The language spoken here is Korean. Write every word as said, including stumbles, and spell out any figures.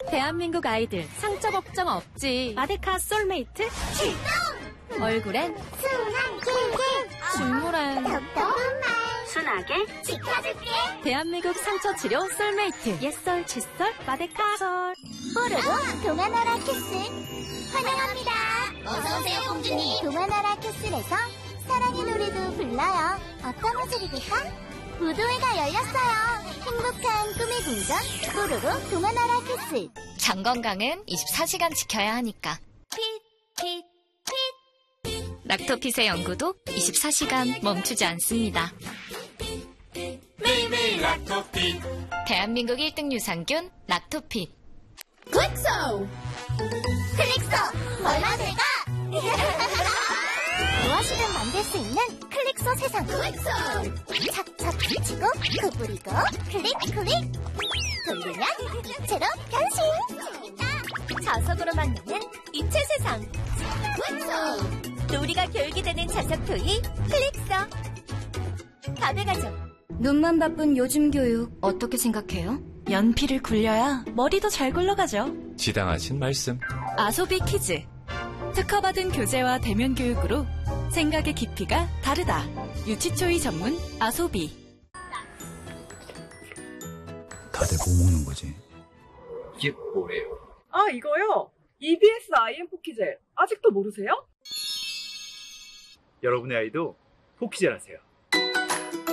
대한민국 아이들 상처 걱정 없지. 마데카 솔메이트 출동! 얼굴엔 순한 꿀꿀, 중물엔 똑똑한 말 순하게 지켜줄게. 대한민국 상처 치료 솔메이트. 옛설 칫솔 마데카 솔. 뽀로로 동화나라 캐슬 환영합니다. 어서오세요 공주님. 동화나라 캐슬에서 사랑의 노래도 불러요. 어떤 모습이 될까? 무도회가 열렸어요. 행복한 꿈의 궁전 뽀로로 동화나라 캐슬. 장 건강은 이십사 시간 지켜야 하니까. 핏, 핏, 핏. 락토핏의 연구도 이십사 시간 멈추지 않습니다. 매일매일 락토핏. 대한민국 일 등 유산균 락토핏. 굿소! 클릭소 얼마 될까? 무엇이든 만들 수 있는 클릭소 세상. 굿소! 착착 붙이고 구부리고 클릭 클릭 돌리면 입체로 변신. 재밌다. 자석으로 만드는 입체 세상. 굿소! 놀이가 교육이 되는 자석 토이 클릭소. 가베가족. 눈만 바쁜 요즘 교육 어떻게 생각해요? 연필을 굴려야 머리도 잘 굴러가죠. 지당하신 말씀. 아소비 키즈. 특허받은 교재와 대면 교육으로 생각의 깊이가 다르다. 유치초이 전문 아소비. 다들 뭐 먹는 거지? 이게 뭐래요? 아, 이거요? 이비에스 아이엠 포키젤. 아직도 모르세요? 여러분의 아이도 포키젤 하세요.